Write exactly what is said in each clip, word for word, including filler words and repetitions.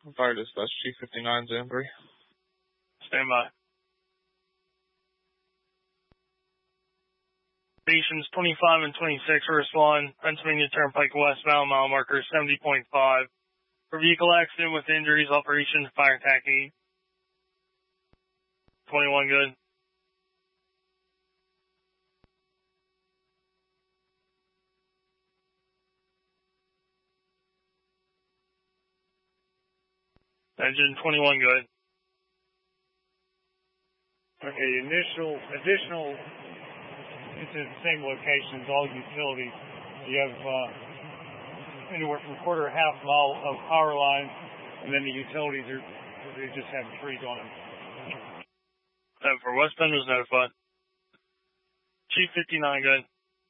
Fire dispatch, Chief fifty-nine, Zone three. Stand by. Stations twenty-five and twenty-six, first one, Pennsylvania Turnpike westbound, mile marker seventy point five. For vehicle accident with injuries, Operation Fire Attack eight. twenty-one, good. Engine twenty-one, good. Okay, initial, additional, it's in the same locations, all utilities. You have uh, anywhere from a quarter to half mile of power lines, and then the utilities are, they just have trees on them. Uh, for West Bend was notified. Chief fifty-nine, good.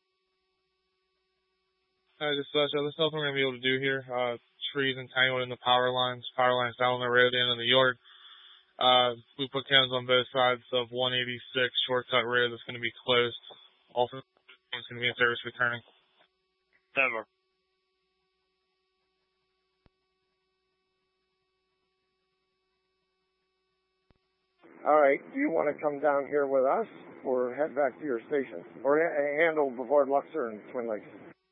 Fire dispatch, uh, there's nothing we're going to be able to do here. Uh, trees entangled in the power lines, power lines down the road, end of the yard. Uh, we put cannons on both sides of one eighty-six shortcut road that's going to be closed. Also, it's going to be in service returning. Denver. All right, do you want to come down here with us or head back to your station? Or ha- handle before Luxor and Twin Lakes?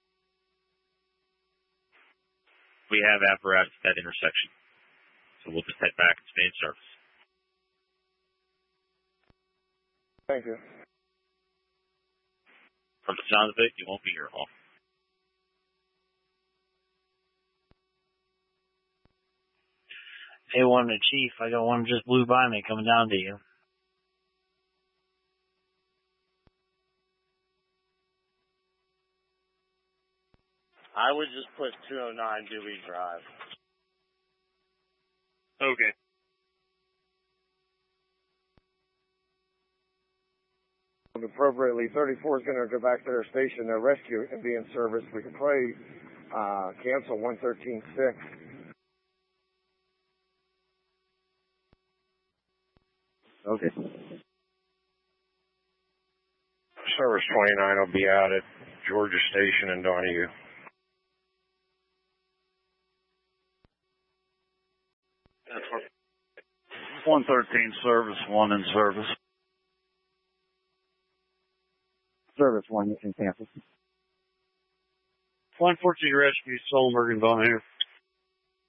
We have apparatus at that intersection, so we'll just head back and stay in service. Thank you. From the sound of it, you won't be here long. Hey, one to Chief, I got one just blew by me coming down to you. I would just put two oh nine Dewey Drive. Okay. Appropriately, thirty-four is going to go back to their station, their rescue, and be in service. We can probably uh, cancel one thirteen six. Okay. Service twenty-nine will be out at Georgia Station in Donahue. one thirteen service, one in service. Service one, you can cancel. one fourteen rescue, Solberg and Donahue.